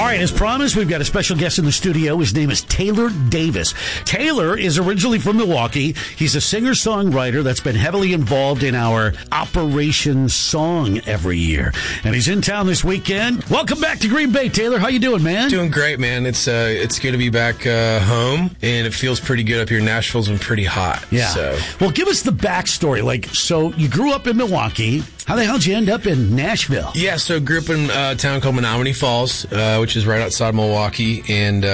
All right, as promised, we've got a special guest in the studio. His name is Taylor Davis. Taylor is originally from Milwaukee. He's a singer-songwriter that's been heavily involved in our Operation Song every year. And he's in town this weekend. Welcome back to Green Bay, Taylor. How you doing, man? Doing great, man. It's good to be back home, and it feels pretty good up here. Nashville's been pretty hot. Yeah. So. Well, give us the backstory. So you grew up in Milwaukee. How the hell did you end up in Nashville? Yeah, so grew up in a town called Menominee Falls, which is right outside Milwaukee,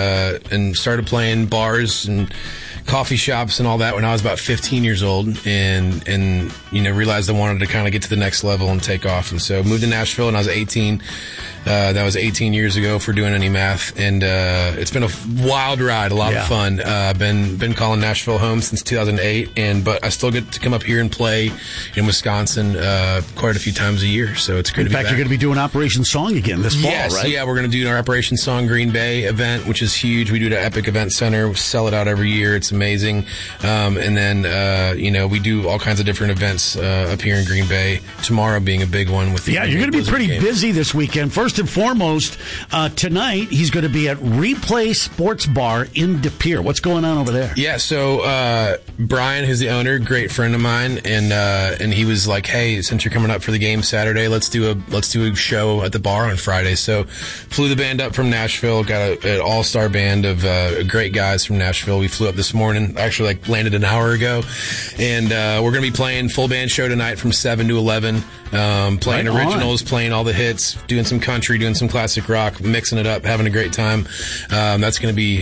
and started playing bars and coffee shops and all that when I was about 15 years old, and realized I wanted to kind of get to the next level and take off, and so moved to Nashville when I was 18. That was 18 years ago for doing any math, and it's been a wild ride, a lot of fun. Been calling Nashville home since 2008, but I still get to come up here and play in Wisconsin quite a few times a year, so it's great to be back. In fact, you're going to be doing Operation Song again this fall, right? So we're going to do our Operation Song Green Bay event, which is huge. We do it at Epic Event Center. We sell it out every year. It's amazing. And then, we do all kinds of different events up here in Green Bay, tomorrow being a big one with the you're going to be pretty busy this weekend. First and foremost, tonight he's going to be at Replay Sports Bar in De Pere. What's going on over there? Yeah, so Brian, who's the owner, great friend of mine, and he was like, "Hey, since you're coming up for the game Saturday, let's do a show at the bar on Friday." So flew the band up from Nashville, got an all-star band of great guys from Nashville. We flew up this morning, actually landed an hour ago, and we're going to be playing full band show tonight from 7 to 11, playing originals, playing all the hits, doing some country, doing some classic rock, mixing it up, having a great time. That's going to be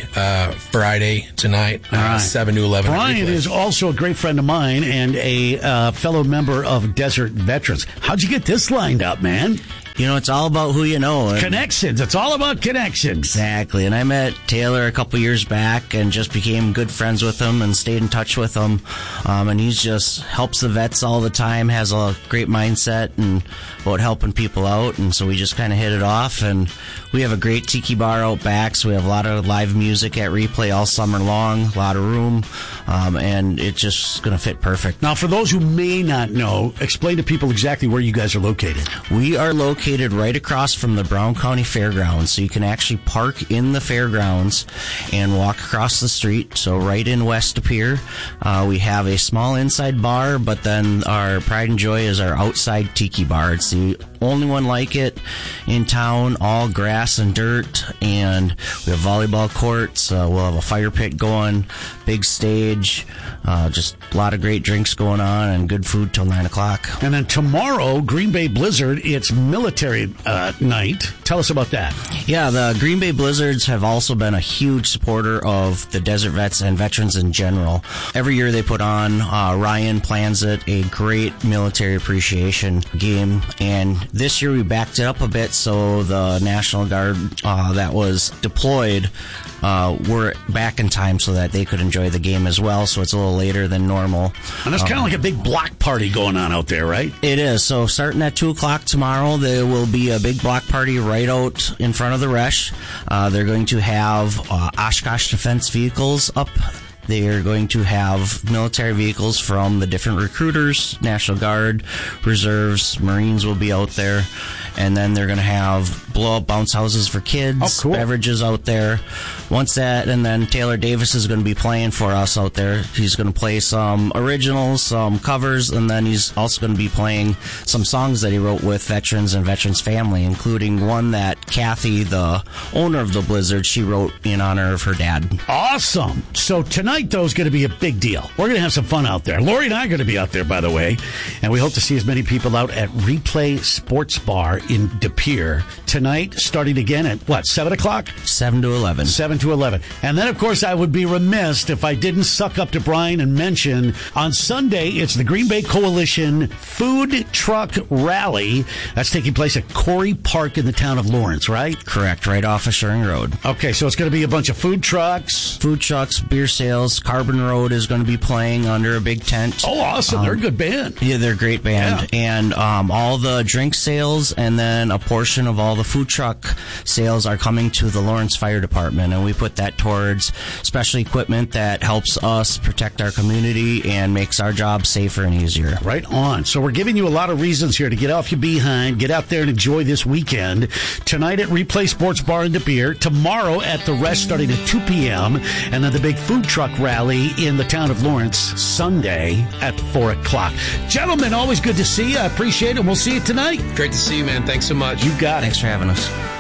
Friday tonight, 7 to 11. Brian is also a great friend of mine and a fellow member of Desert Veterans. How'd you get this lined up, man? It's all about who you know. Connections. It's all about connections. Exactly. And I met Taylor a couple years back and just became good friends with him and stayed in touch with him. And he just helps the vets all the time, has a great mindset and about helping people out. And so we just kind of hit it off. And we have a great tiki bar out back, so we have a lot of live music at Replay all summer long, a lot of room. And it's just going to fit perfect. Now, for those who may not know, explain to people exactly where you guys are located. We are located right across from the Brown County Fairgrounds, so you can actually park in the fairgrounds and walk across the street. So right in West De Pere, we have a small inside bar, but then our pride and joy is our outside tiki bar. It's the only one like it in town, all grass and dirt, and we have volleyball courts. We'll have a fire pit going, big stage, just a lot of great drinks going on, and good food till 9 o'clock. And then tomorrow, Green Bay Blizzard, it's military night. Tell us about that. Yeah, the Green Bay Blizzards have also been a huge supporter of the Desert Vets and veterans in general. Every year they put on, Ryan plans it, a great military appreciation game, and this year we backed it up a bit, so the National Guard that was deployed were back in time so that they could enjoy the game as well, so it's a little later than normal. And it's kind of like a big block party going on out there, right? It is. So starting at 2 o'clock tomorrow, there will be a big block party right out in front of the Resch. They're going to have Oshkosh Defense vehicles up. They are going to have military vehicles from the different recruiters, National Guard, Reserves, Marines will be out there. And then they're going to have blow-up bounce houses for kids, beverages out there. Once that, and then Taylor Davis is going to be playing for us out there. He's going to play some originals, some covers, and then he's also going to be playing some songs that he wrote with veterans and veterans' family, including one that Kathy, the owner of the Blizzard, she wrote in honor of her dad. Awesome. So tonight, though, is going to be a big deal. We're going to have some fun out there. Lori and I are going to be out there, by the way, and we hope to see as many people out at Replay Sports Bar in De Pere tonight, starting again at 7 o'clock? 7 to 11. 7 to 11. And then, of course, I would be remiss if I didn't suck up to Brian and mention on Sunday, it's the Green Bay Coalition Food Truck Rally. That's taking place at Corey Park in the town of Lawrence, right? Correct, right off of Shuring Road. Okay, so it's going to be a bunch of food trucks. Food trucks, beer sales. Carbon Road is going to be playing under a big tent. Oh, awesome. They're a good band. Yeah, they're a great band. Yeah. And all the drink sales and and then a portion of all the food truck sales are coming to the Lawrence Fire Department, and we put that towards special equipment that helps us protect our community and makes our job safer and easier. Right on. So we're giving you a lot of reasons here to get off your behind, get out there and enjoy this weekend. Tonight at Replay Sports Bar in De Pere, tomorrow at the Rest starting at 2 p.m., and then the big food truck rally in the town of Lawrence Sunday at 4 o'clock. Gentlemen, always good to see you. I appreciate it, and we'll see you tonight. Great to see you, man. Thanks so much. You got it. Thanks for having us.